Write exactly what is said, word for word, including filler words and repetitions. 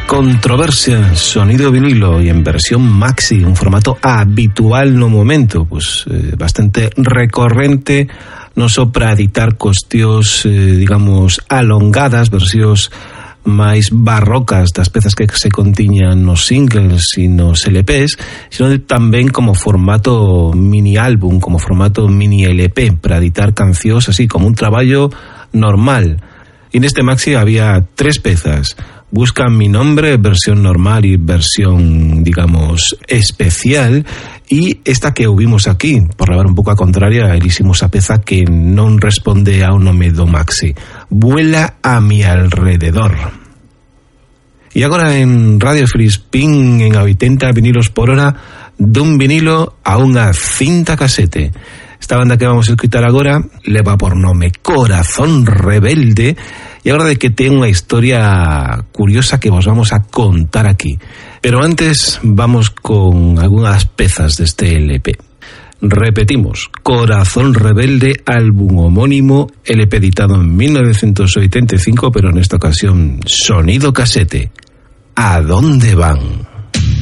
Controversia, sonido vinilo y en versión maxi, un formato habitual no momento, pues eh, bastante recorrente, non só para editar cuestións, eh, digamos, alongadas, versións máis barrocas das pezas que se contiñan nos singles e nos L Pes, sino tamén como formato mini álbum, como formato mini L P, para editar cancións así como un traballo normal. E neste maxi había tres pezas: Busca mi nombre, versión normal y versión, digamos, especial, y esta que ouvimos aquí, por levar un pouco a contraria, eliximos a peza que non responde ao nome do maxi, Vuela a mi alrededor. E agora en Radio Filispín, en oitenta vinilos por hora, dun vinilo a unha cinta casete. Esta banda que vamos a escutar agora leva por nome Corazón Rebelde, e agora de que ten unha historia curiosa que vos vamos a contar aquí. Pero antes vamos con algunhas pezas deste L P. Repetimos, Corazón Rebelde, álbum homónimo, L P editado en mil novecientos ochenta y cinco, pero en esta ocasión sonido casete. ¿A dónde van?